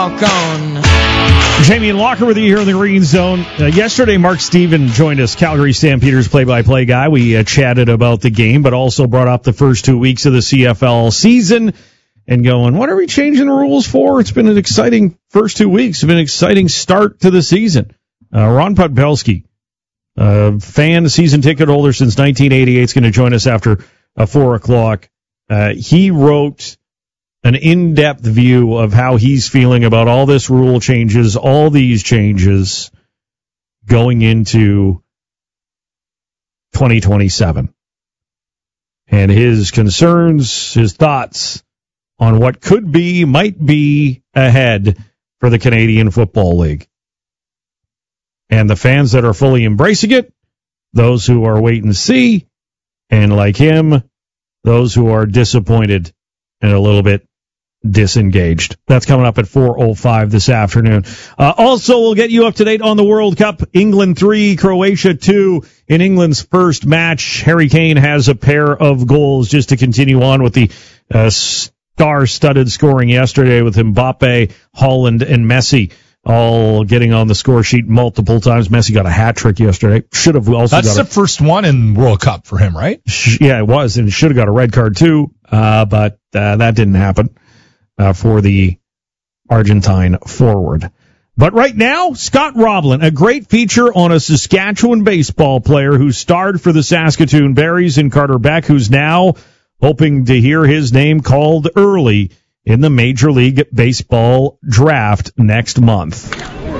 Jamie and Walker with you here in the Green Zone. Yesterday, Mark Steven joined us, Calgary Stampeders play-by-play guy. We chatted about the game, but also brought up the first 2 weeks of the CFL season and going, what are we changing the rules for? It's been an exciting first 2 weeks. It's been an exciting start to the season. Ron Podbelski, fan, season ticket holder since 1988, is going to join us after 4 o'clock. He wrote an in-depth view of how he's feeling about all this rule changes, all these changes going into 2027. And his concerns, his thoughts on what could be, might be ahead for the Canadian Football League. And the fans that are fully embracing it, those who are wait and see, and like him, those who are disappointed and a little bit disengaged. That's coming up at 4:05 this afternoon. Also, we'll get you up to date on the World Cup. England 3, Croatia 2 in England's first match. Harry Kane has a pair of goals just to continue on with the star-studded scoring yesterday with Mbappe, Haaland, and Messi all getting on the score sheet multiple times. Messi got a hat trick yesterday. Should have also That's the first one in World Cup for him, right? Yeah, it was, and should have got a red card too, but that didn't happen for the Argentine forward. But right now, Scott Roblin, a great feature on a Saskatchewan baseball player who starred for the Saskatoon Berries, and Carter Beck, who's now hoping to hear his name called early in the Major League Baseball draft next month.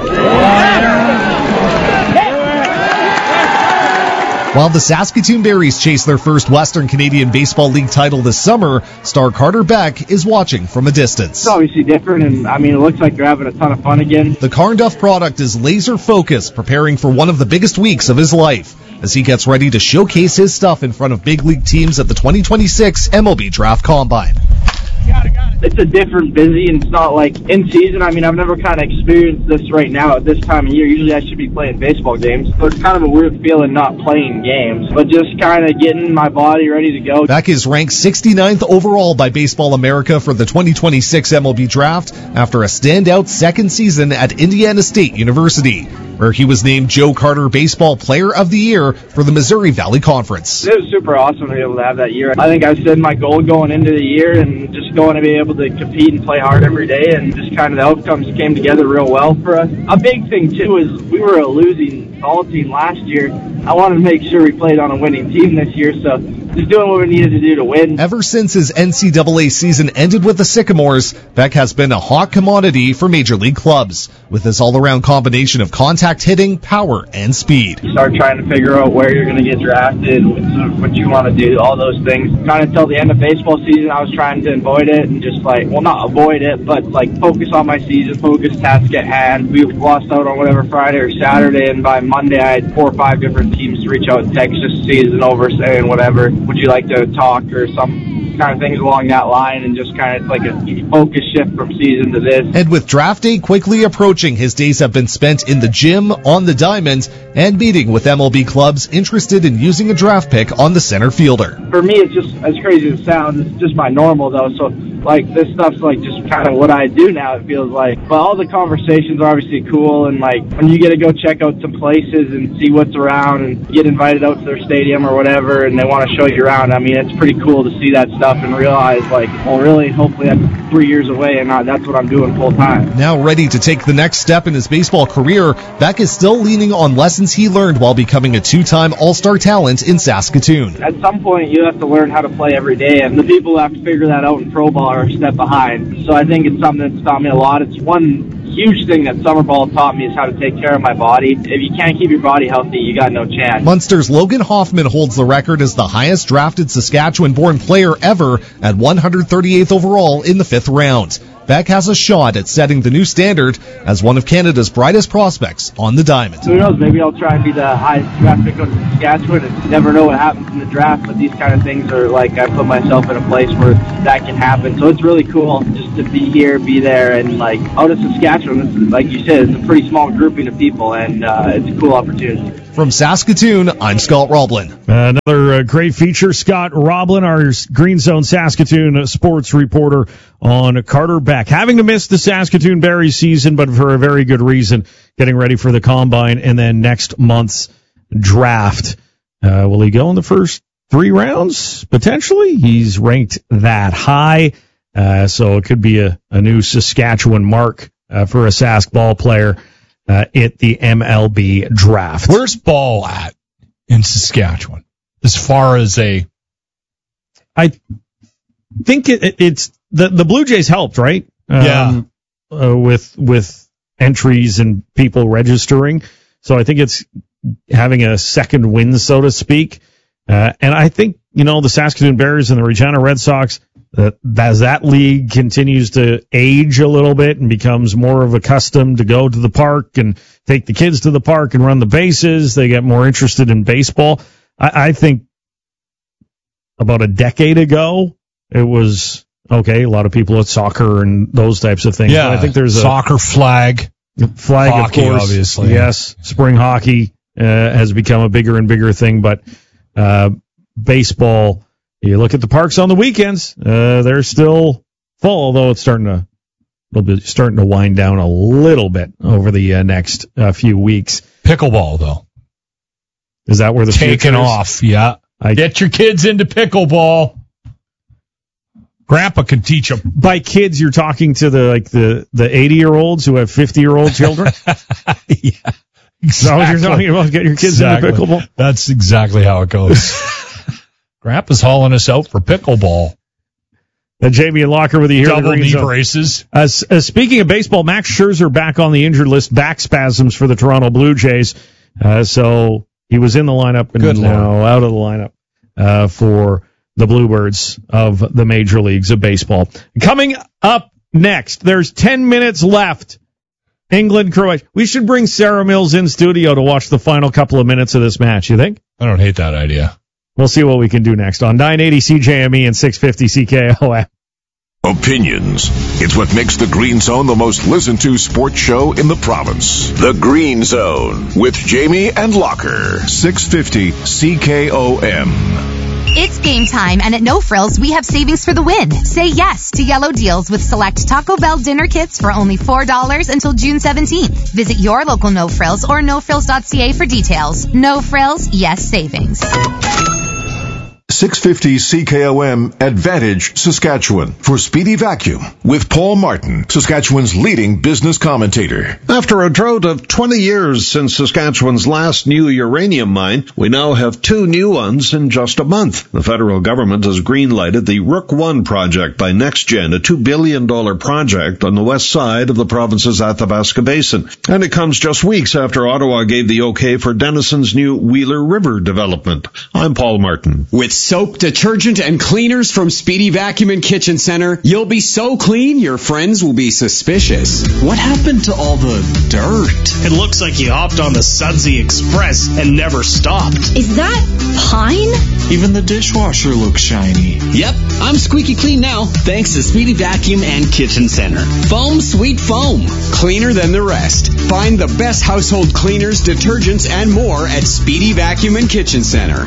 While the Saskatoon Berries chase their first Western Canadian Baseball League title this summer, star Carter Beck is watching from a distance. It's obviously different, and it looks like they're having a ton of fun again. The Carnduff product is laser-focused, preparing for one of the biggest weeks of his life, as he gets ready to showcase his stuff in front of big league teams at the 2026 MLB Draft Combine. It's a different busy, and it's not like in season. I've never kind of experienced this right now at this time of year. Usually I should be playing baseball games, so it's kind of a weird feeling not playing games, but just kind of getting my body ready to go. Beck is ranked 69th overall by Baseball America for the 2026 MLB Draft after a standout second season at Indiana State University, where he was named Joe Carter Baseball Player of the Year for the Missouri Valley Conference. It was super awesome to be able to have that year. I think I set my goal going into the year and just going to be able to compete and play hard every day, and just kind of the outcomes came together real well for us. A big thing, too, is we were a losing ball team last year. I wanted to make sure we played on a winning team this year, so just doing what we needed to do to win. Ever since his NCAA season ended with the Sycamores, Beck has been a hot commodity for major league clubs, with his all-around combination of contact hitting, power, and speed. You start trying to figure out where you're going to get drafted, what you want to do, all those things. Kind of until the end of baseball season, I was trying to avoid it and just not avoid it, but focus on my season, focus task at hand. We lost out on whatever Friday or Saturday, and by Monday I had 4 or 5 different teams to reach out and text just season over saying whatever, would you like to talk or some kind of things along that line, and just kind of like a focus shift from season to this. And with draft day quickly approaching, his days have been spent in the gym, on the diamond, and meeting with MLB clubs interested in using a draft pick on the center fielder. For me, it's just, as crazy as it sounds, it's just my normal though, so this stuff's just kind of what I do now, it feels like. But all the conversations are obviously cool, and when you get to go check out some places and see what's around and get invited out to their stadium or whatever, and they want to show you around, it's pretty cool to see that stuff and realize, really, hopefully that's 3 years away, and that's what I'm doing full time. Now ready to take the next step in his baseball career, Beck is still leaning on lessons he learned while becoming a 2-time All-Star talent in Saskatoon. At some point, you have to learn how to play every day, and the people who have to figure that out in pro ball are a step behind. So I think it's something that's taught me a lot. It's one huge thing that summer ball taught me, is how to take care of my body. If you can't keep your body healthy, you got no chance. Munster's Logan Hoffman holds the record as the highest drafted Saskatchewan-born player ever at 138th overall in the 5th round. Beck has a shot at setting the new standard as one of Canada's brightest prospects on the diamond. Who knows, maybe I'll try and be the highest draft pick Saskatchewan and never know what happens in the draft, but these kind of things are like I put myself in a place where that can happen. So it's really cool just to be here, be there, and like out of Saskatchewan, like you said, it's a pretty small grouping of people, and it's a cool opportunity. From Saskatoon, I'm Scott Roblin. Another great feature, Scott Roblin, our Green Zone Saskatoon sports reporter on Carter Beck. Having to miss the Saskatoon Berries season, but for a very good reason, getting ready for the Combine and then next month's draft. Will he go in the first 3 rounds? Potentially. He's ranked that high, so it could be a new Saskatchewan mark for a Sask ball player at the MLB draft. Where's Ball at in Saskatchewan as far as I think it's the Blue Jays helped, right? With entries and people registering. So I think it's having a second win, so to speak. And I think, the Saskatoon Bears and the Regina Red Sox, as that league continues to age a little bit and becomes more of a custom to go to the park and take the kids to the park and run the bases, they get more interested in baseball. I think about a decade ago, it was okay. A lot of people at soccer and those types of things. Yeah, but I think there's a soccer flag, hockey, of course, obviously. Yes, spring hockey has become a bigger and bigger thing, but baseball. You look at the parks on the weekends; they're still full, although it'll be starting to wind down a little bit over the next few weeks. Pickleball, though, is that where the taking off? Yeah, get your kids into pickleball. Grandpa can teach them. By kids, you're talking to the 80-year-olds who have 50-year-old children. Yeah, exactly. Is that what you're talking about? Get your kids into pickleball. That's exactly how it goes. Grandpa's hauling us out for pickleball. Jamie and Locker with you here. Double knee braces. Speaking of baseball, Max Scherzer back on the injured list, back spasms for the Toronto Blue Jays. So he was in the lineup and now out of the lineup for the Bluebirds of the Major Leagues of Baseball. Coming up next, there's 10 minutes left. England, Croatia. We should bring Sarah Mills in studio to watch the final couple of minutes of this match, you think? I don't hate that idea. We'll see what we can do next on 980 CJME and 650 CKOM. Opinions. It's what makes the Green Zone the most listened to sports show in the province. The Green Zone with Jamie and Locker. 650 CKOM. It's game time, and at No Frills, we have savings for the win. Say yes to yellow deals with select Taco Bell dinner kits for only $4 until June 17th. Visit your local No Frills or nofrills.ca for details. No Frills, yes savings. 650 CKOM Advantage Saskatchewan for Speedy Vacuum with Paul Martin, Saskatchewan's leading business commentator. After a drought of 20 years since Saskatchewan's last new uranium mine, we now have 2 new ones in just a month. The federal government has green-lighted the Rook 1 project by NextGen, a $2 billion project on the west side of the province's Athabasca Basin. And it comes just weeks after Ottawa gave the okay for Denison's new Wheeler River development. I'm Paul Martin. With soap, detergent, and cleaners from Speedy Vacuum and Kitchen Center, you'll be so clean your friends will be suspicious. What happened to all the dirt? It looks like you hopped on the Sudsy Express and never stopped. Is that pine? Even the dishwasher looks shiny. Yep, I'm squeaky clean now, thanks to Speedy Vacuum and Kitchen Center. Foam, sweet foam. Cleaner than the rest. Find the best household cleaners, detergents, and more at Speedy Vacuum and Kitchen Center.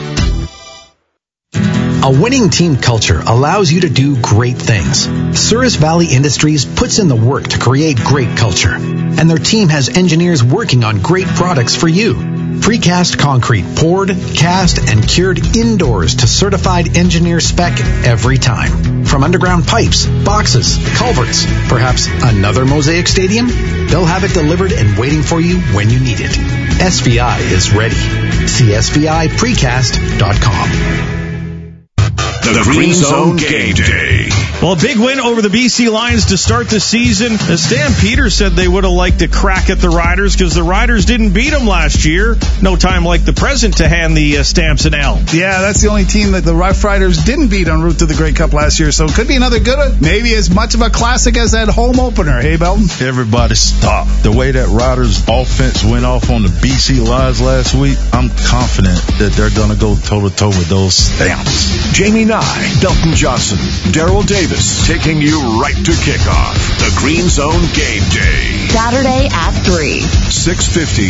A winning team culture allows you to do great things. Souris Valley Industries puts in the work to create great culture, and their team has engineers working on great products for you. Precast concrete poured, cast, and cured indoors to certified engineer spec every time. From underground pipes, boxes, culverts, perhaps another Mosaic Stadium? They'll have it delivered and waiting for you when you need it. SVI is ready. See SVIPrecast.com. The Green Zone Game Day. Well, a big win over the BC Lions to start the season. Stan Peters said they would have liked to crack at the Riders because the Riders didn't beat them last year. No time like the present to hand the Stamps an L. Yeah, that's the only team that the Rough Riders didn't beat en route to the Grey Cup last year, so it could be another good one. Maybe as much of a classic as that home opener. Hey, Belton? Everybody stop. The way that Riders offense went off on the BC Lions last week, I'm confident that they're going to go toe-to-toe with those Stamps. Jamie Nye, Belton Johnson, Daryl Davis, taking you right to kickoff. The Green Zone Game Day. Saturday at 3. 650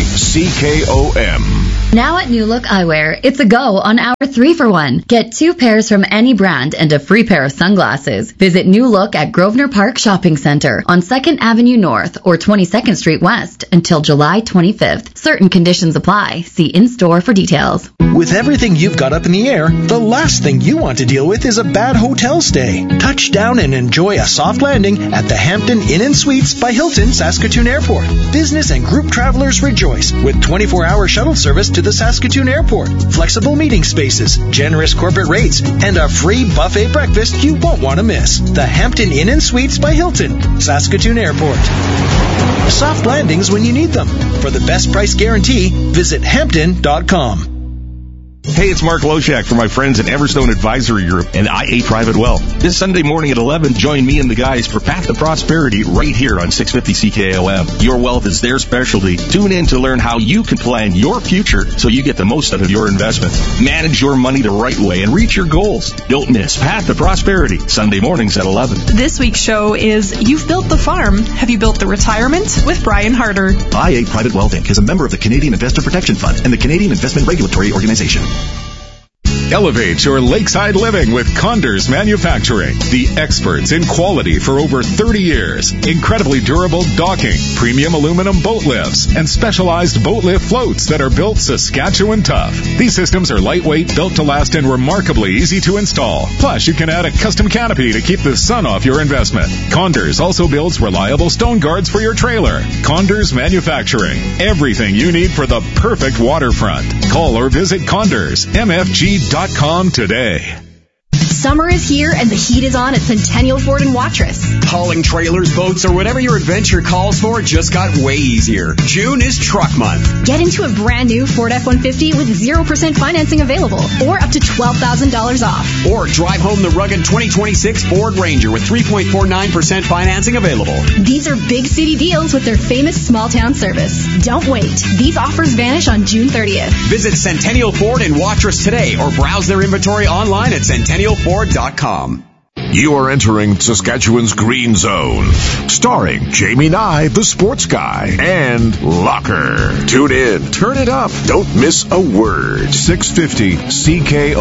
CKOM. Now at New Look Eyewear, it's a go on our 3-for-1. Get 2 pairs from any brand and a free pair of sunglasses. Visit New Look at Grosvenor Park Shopping Center on 2nd Avenue North or 22nd Street West until July 25th. Certain conditions apply. See in-store for details. With everything you've got up in the air, the last thing you want to deal with is a bad hotel stay. Touch down and enjoy a soft landing at the Hampton Inn & Suites by Hilton Saskatoon Airport. Business and group travelers rejoice with 24-hour shuttle service to the Saskatoon Airport, flexible meeting spaces, generous corporate rates, and a free buffet breakfast you won't want to miss. The Hampton Inn & Suites by Hilton, Saskatoon Airport. Soft landings when you need them. For the best price guarantee, visit Hampton.com. Hey, it's Mark Loshak from my friends at Everstone Advisory Group and IA Private Wealth. This Sunday morning at 11, join me and the guys for Path to Prosperity right here on 650 CKOM. Your wealth is their specialty. Tune in to learn how you can plan your future so you get the most out of your investments. Manage your money the right way and reach your goals. Don't miss Path to Prosperity, Sunday mornings at 11. This week's show is You've Built the Farm. Have you built the retirement? With Brian Harder. IA Private Wealth Inc. is a member of the Canadian Investor Protection Fund and the Canadian Investment Regulatory Organization. Elevate your lakeside living with Condors Manufacturing, the experts in quality for over 30 years. Incredibly durable docking, premium aluminum boat lifts, and specialized boat lift floats that are built Saskatchewan tough. These systems are lightweight, built to last, and remarkably easy to install. Plus, you can add a custom canopy to keep the sun off your investment. Condors also builds reliable stone guards for your trailer. Condors Manufacturing, everything you need for the perfect waterfront. Call or visit CondorsMFG.com today. Summer is here and the heat is on at Centennial Ford in Watrous. Hauling trailers, boats, or whatever your adventure calls for just got way easier. June is Truck Month. Get into a brand new Ford F-150 with 0% financing available or up to $12,000 off. Or drive home the rugged 2026 Ford Ranger with 3.49% financing available. These are big city deals with their famous small town service. Don't wait. These offers vanish on June 30th. Visit Centennial Ford in Watrous today or browse their inventory online at centennialford.com. You are entering Saskatchewan's Green Zone, starring Jamie Nye, the sports guy, and Locker. Tune in, turn it up, don't miss a word. 650 CKO.